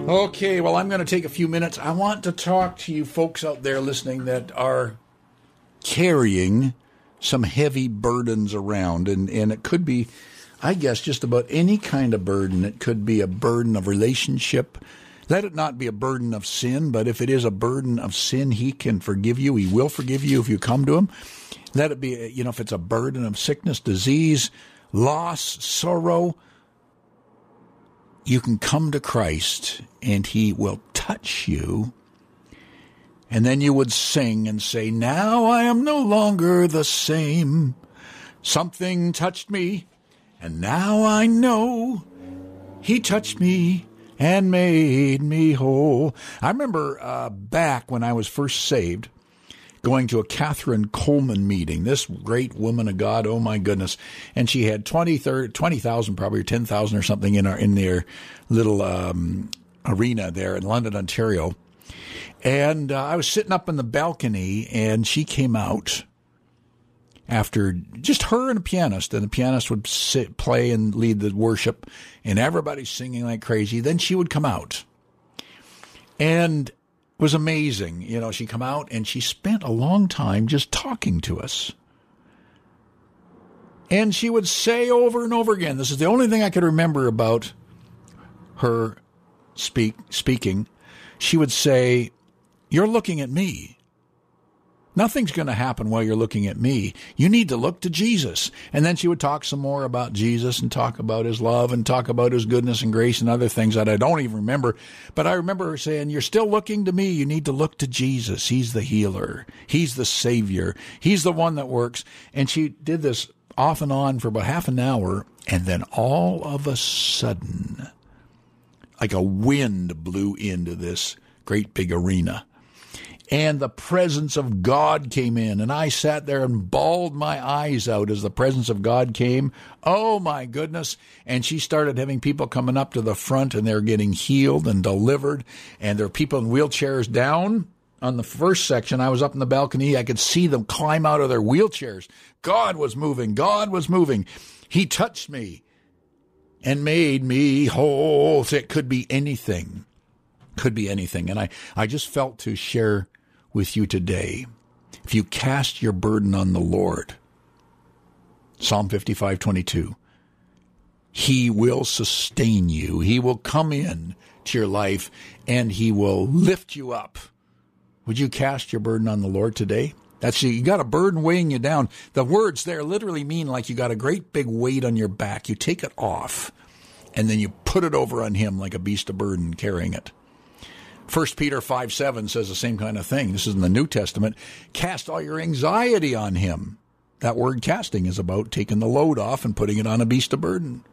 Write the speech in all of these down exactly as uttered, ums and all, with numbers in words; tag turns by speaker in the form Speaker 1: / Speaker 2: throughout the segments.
Speaker 1: Okay, well, I'm going to take a few minutes. I want to talk to you folks out there listening that are carrying some heavy burdens around, and, and it could be, I guess, just about any kind of burden. It could be a burden of relationship. Let it not be a burden of sin, but if it is a burden of sin, he can forgive you. He will forgive you if you come to him. Let it be, you know, if it's a burden of sickness, disease, loss, sorrow, you can come to Christ and he will touch you. And then you would sing and say, now I am no longer the same. Something touched me, and now I know he touched me and made me whole. I remember uh, back when I was first saved, going to a Catherine Coleman meeting, this great woman of God, oh my goodness. And she had twenty, thirty, twenty thousand probably, or ten thousand or something in, our, in their little um, arena there in London, Ontario. And uh, I was sitting up in the balcony, and she came out after just her and a pianist, and the pianist would sit, play and lead the worship, and everybody's singing like crazy. Then she would come out. And was amazing. You know, she come out and she spent a long time just talking to us. And she would say over and over again, this is the only thing I could remember about her speak speaking. She would say, you're looking at me. Nothing's going to happen while you're looking at me. You need to look to Jesus. And then she would talk some more about Jesus and talk about his love and talk about his goodness and grace and other things that I don't even remember. But I remember her saying, you're still looking to me. You need to look to Jesus. He's the healer. He's the Savior. He's the one that works. And she did this off and on for about half an hour. And then all of a sudden, like a wind blew into this great big arena. And the presence of God came in, and I sat there and bawled my eyes out as the presence of God came. Oh, my goodness. And she started having people coming up to the front, and they're getting healed and delivered. And there are people in wheelchairs down on the first section. I was up in the balcony. I could see them climb out of their wheelchairs. God was moving. God was moving. He touched me and made me whole. So it could be anything. Could be anything. And I, I just felt to share with you today. If you cast your burden on the Lord, Psalm fifty-five twenty-two, he will sustain you. He will come in to your life and he will lift you up. Would you cast your burden on the Lord today? That's you got a burden weighing you down. The words there literally mean like you got a great big weight on your back. You take it off and then you put it over on him like a beast of burden carrying it. First Peter five seven says the same kind of thing. This is in the New Testament. Cast all your anxiety on him. That word casting is about taking the load off and putting it on a beast of burden.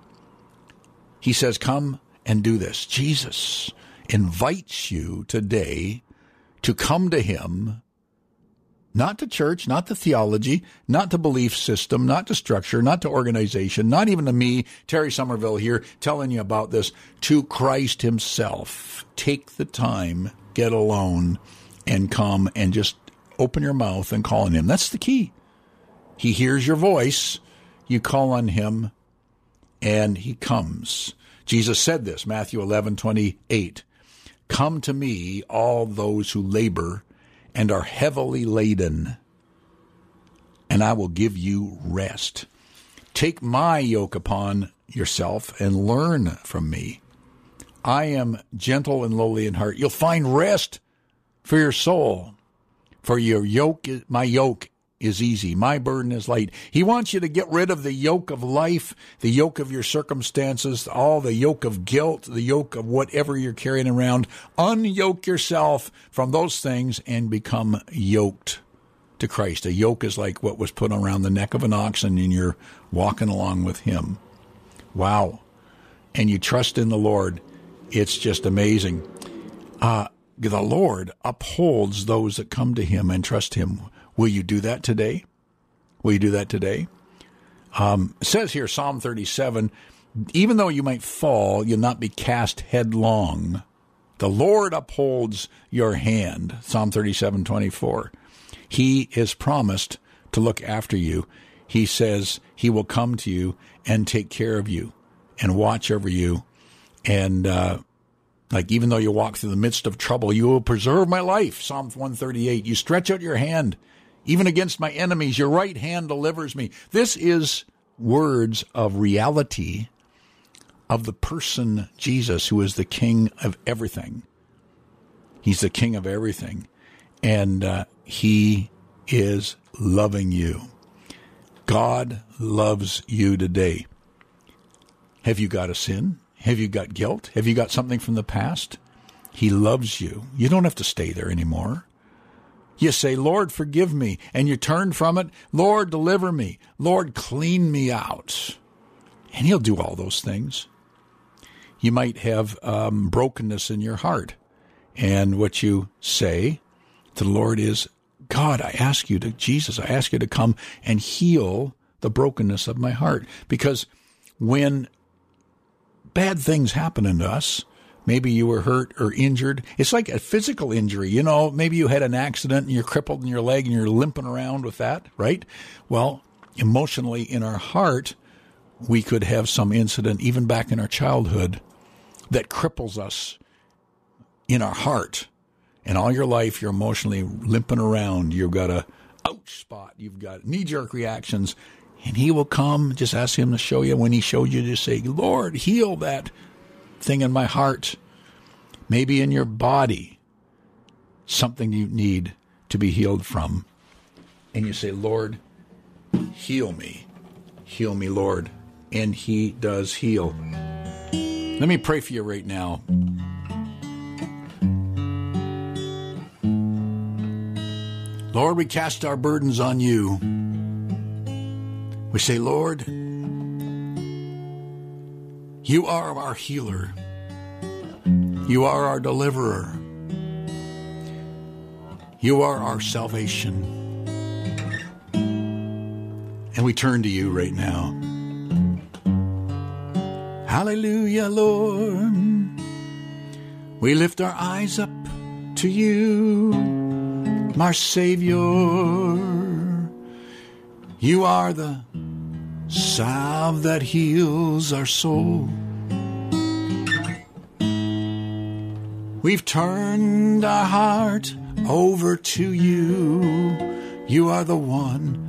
Speaker 1: He says, come and do this. Jesus invites you today to come to him, not to church, not to theology, not to belief system, not to structure, not to organization, not even to me, Terry Somerville here, telling you about this, to Christ himself. Take the time, get alone, and come and just open your mouth and call on him. That's the key. He hears your voice. You call on him, and he comes. Jesus said this, Matthew eleven twenty-eight. Come to me, all those who labor and are heavily laden, and I will give you rest. Take my yoke upon yourself and learn from me. I am gentle and lowly in heart. You'll find rest for your soul. For your yoke, is, my yoke is easy. My burden is light. He wants you to get rid of the yoke of life, the yoke of your circumstances, all the yoke of guilt, the yoke of whatever you're carrying around. Unyoke yourself from those things and become yoked to Christ. A yoke is like what was put around the neck of an oxen, and you're walking along with him. Wow. And you trust in the Lord. It's just amazing. Uh, the Lord upholds those that come to him and trust him. Will you do that today? Will you do that today? Um, it says here, Psalm thirty-seven, even though you might fall, you'll not be cast headlong. The Lord upholds your hand, Psalm thirty-seven twenty-four. He is promised to look after you. He says he will come to you and take care of you and watch over you and uh, Like, even though you walk through the midst of trouble, you will preserve my life. Psalm one thirty-eight. You stretch out your hand, even against my enemies. Your right hand delivers me. This is words of reality of the person Jesus, who is the King of everything. He's the King of everything. And uh, he is loving you. God loves you today. Have you got a sin? Have you got guilt? Have you got something from the past? He loves you. You don't have to stay there anymore. You say, Lord, forgive me. And you turn from it. Lord, deliver me. Lord, clean me out. And he'll do all those things. You might have um, brokenness in your heart. And what you say to the Lord is, God, I ask you to, Jesus, I ask you to come and heal the brokenness of my heart. Because when bad things happen to us, maybe you were hurt or injured. It's like a physical injury. You know, maybe you had an accident and you're crippled in your leg and you're limping around with that, right? Well, emotionally in our heart, we could have some incident, even back in our childhood, that cripples us in our heart. And all your life, you're emotionally limping around. You've got a ouch spot. You've got knee-jerk reactions. And he will come. Just ask him to show you. When he showed you, just say, Lord, heal that thing in my heart. Maybe in your body, something you need to be healed from. And you say, Lord, heal me. Heal me, Lord. And he does heal. Let me pray for you right now. Lord, we cast our burdens on you. We say, Lord, you are our healer. You are our deliverer. You are our salvation. And we turn to you right now. Hallelujah, Lord. We lift our eyes up to you, our Savior. You are the salve that heals our soul. We've turned our heart over to you. You are the one